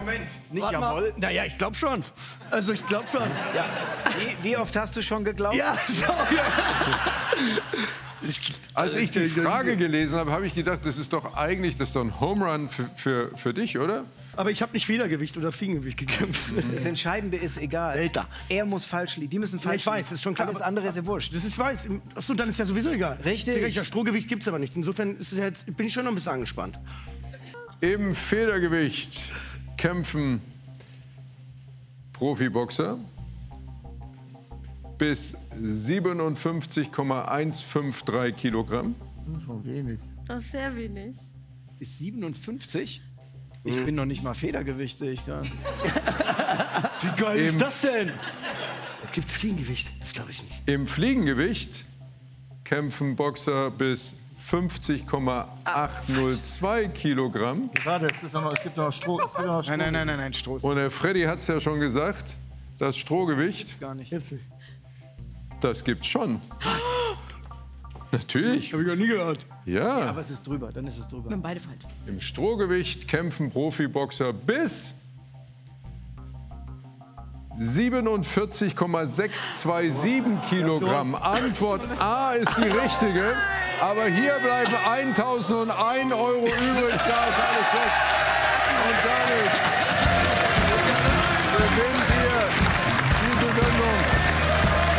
Moment, nicht Warte mal. jawohl. Naja, ich glaube schon. Also ich glaube schon. Ja. Wie oft hast du schon geglaubt? Ja, Als ich die Frage gelesen habe, habe ich gedacht, das ist doch ein Home Run für dich, oder? aber ich habe nicht Federgewicht oder Fliegengewicht gekämpft. Das Entscheidende ist egal. Alter. Er muss falsch liegen. Die müssen Ja, falsch ich weiß, liegen. ist schon klar. Alles andere ist ja wurscht. Das ist weiß. Achso, dann ist ja sowieso egal. Richtig. Ja, Strohgewicht gibt es aber nicht. Insofern ist es ja jetzt, bin ich schon noch ein bisschen angespannt. Im Federgewicht kämpfen Profiboxer bis 57,153 Kilogramm. Das ist schon wenig. Das ist sehr wenig. Ist 57? Ich bin noch nicht mal Federgewicht, sehe ich gerade. Wie geil ist das denn? Da gibt's Fliegengewicht. Das glaube ich nicht. Im Fliegengewicht kämpfen Boxer bis 50,802 Kilogramm. Warte, es gibt noch Stroh. Nein, Stroh. Und der Freddy hat es ja schon gesagt, das Strohgewicht, Gar nicht. Gibt's nicht. das gibt's schon. Was? Natürlich, Hab ich noch nie gehört. ja. Aber es ist drüber, dann ist es drüber. Wir haben beide falsch. Im Strohgewicht kämpfen Profiboxer bis 47,627 Kilogramm. Antwort A ist die richtige. Aber hier bleiben 1.001 Euro übrig. Da ist alles weg. Und damit gewinnt ihr diese Sendung.